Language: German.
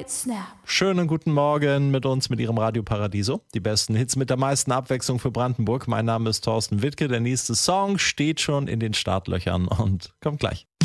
Hit Snap. Schönen guten Morgen mit uns, mit Ihrem Radio Paradiso. Die besten Hits mit der meisten Abwechslung für Brandenburg. Mein Name ist Thorsten Wittke. Der nächste Song steht schon in den Startlöchern und kommt gleich.